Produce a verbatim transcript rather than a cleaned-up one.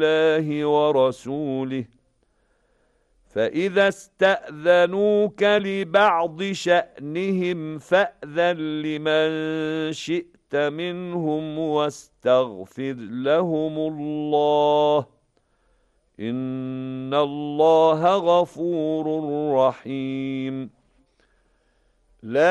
الله ورسوله فإذا استأذنوك لبعض شأنهم فأذن لمن شئت منهم واستغفر لهم الله إن الله غفور رحيم. لا